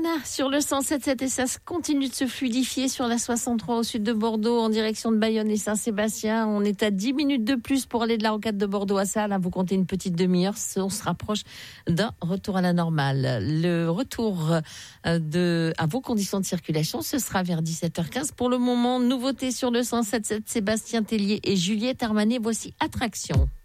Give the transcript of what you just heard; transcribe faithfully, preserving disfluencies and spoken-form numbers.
sur le cent sept virgule sept et ça continue de se fluidifier sur la soixante-trois au sud de Bordeaux en direction de Bayonne et Saint-Sébastien. On est à dix minutes de plus pour aller de la rocade de Bordeaux à Salles. Vous comptez une petite demi-heure. On se rapproche d'un retour à la normale. Le retour de, à vos conditions de circulation, ce sera vers dix-sept heures quinze. Pour le moment, nouveauté sur le cent sept virgule sept, Sébastien Tellier et Juliette Armanet. Voici Attraction.